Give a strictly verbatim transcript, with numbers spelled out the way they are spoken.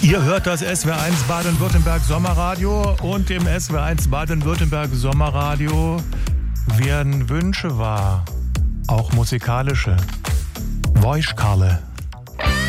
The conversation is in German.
Ihr hört das S W R eins Baden-Württemberg Sommerradio und im S W R eins Baden-Württemberg Sommerradio werden Wünsche wahr, auch musikalische. Voice-Karle.